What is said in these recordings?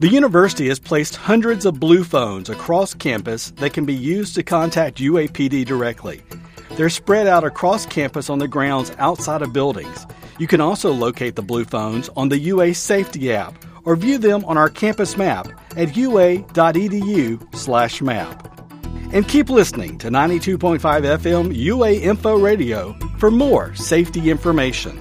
The university has placed hundreds of blue phones across campus that can be used to contact UAPD directly. They're spread out across campus on the grounds outside of buildings. You can also locate the blue phones on the UA Safety app or view them on our campus map at ua.edu/map. And keep listening to 92.5 FM UA Info Radio for more safety information.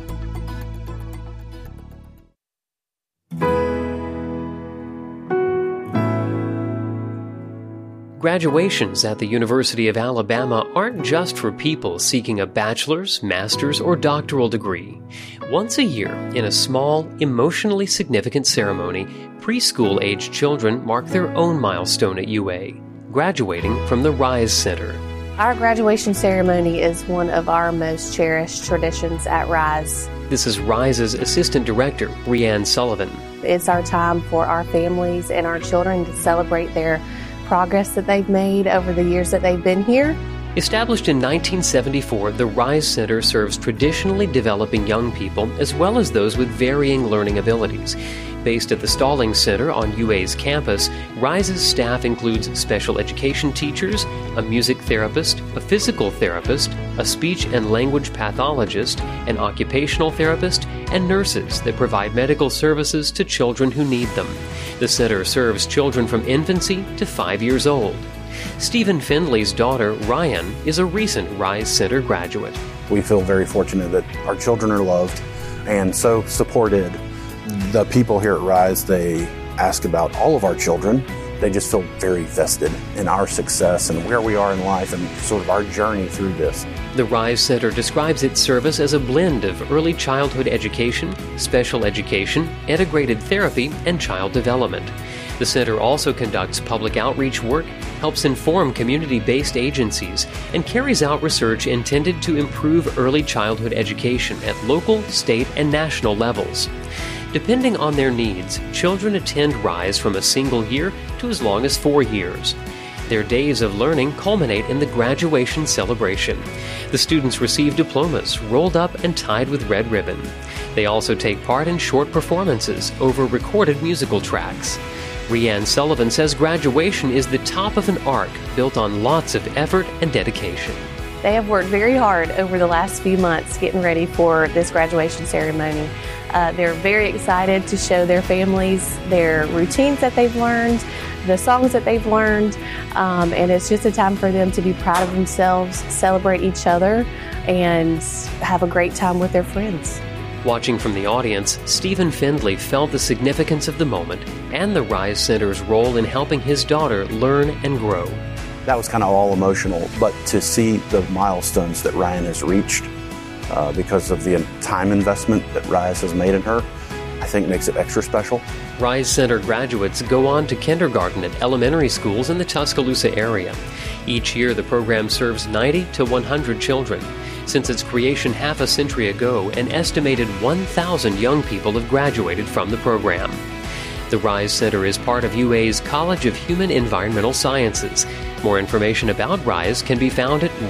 Graduations at the University of Alabama aren't just for people seeking a bachelor's, master's, or doctoral degree. Once a year, in a small, emotionally significant ceremony, preschool-aged children mark their own milestone at UA, graduating from the RISE Center. Our graduation ceremony is one of our most cherished traditions at RISE. This is RISE's Assistant Director, Breanne Sullivan. It's our time for our families and our children to celebrate their progress that they've made over the years that they've been here. Established in 1974, the RISE Center serves traditionally developing young people as well as those with varying learning abilities. Based at the Stallings Center on UA's campus, RISE's staff includes special education teachers, a music therapist, a physical therapist, a speech and language pathologist, an occupational therapist, and nurses that provide medical services to children who need them. The center serves children from infancy to 5 years old. Stephen Findley's daughter, Ryan, is a recent RISE Center graduate. We feel very fortunate that our children are loved and so supported. The people here at RISE, they ask about all of our children. They just feel very vested in our success and where we are in life and sort of our journey through this. The RISE Center describes its service as a blend of early childhood education, special education, integrated therapy, and child development. The center also conducts public outreach work, helps inform community-based agencies, and carries out research intended to improve early childhood education at local, state, and national levels. Depending on their needs, children attend RISE from a single year to as long as 4 years. Their days of learning culminate in the graduation celebration. The students receive diplomas rolled up and tied with red ribbon. They also take part in short performances over recorded musical tracks. Breanne Sullivan says graduation is the top of an arc built on lots of effort and dedication. They have worked very hard over the last few months getting ready for this graduation ceremony. They're very excited to show their families their routines that they've learned, the songs that they've learned, and it's just a time for them to be proud of themselves, celebrate each other, and have a great time with their friends. Watching from the audience, Stephen Findley felt the significance of the moment and the RISE Center's role in helping his daughter learn and grow. That was kind of all emotional, but to see the milestones that Ryan has reached because of the time investment that RISE has made in her, I think makes it extra special. RISE Center graduates go on to kindergarten at elementary schools in the Tuscaloosa area. Each year, the program serves 90 to 100 children. Since its creation half a century ago, an estimated 1,000 young people have graduated from the program. The RISE Center is part of UA's College of Human Environmental Sciences. More information about RISE can be found at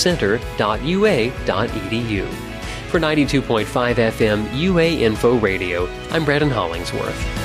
risecenter.ua.edu. For 92.5 FM UA Info Radio, I'm Brandon Hollingsworth.